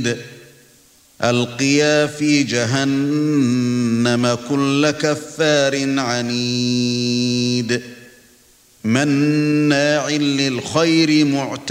حميد القيا في جهنم كل كفار عنيد مناع للخير معتد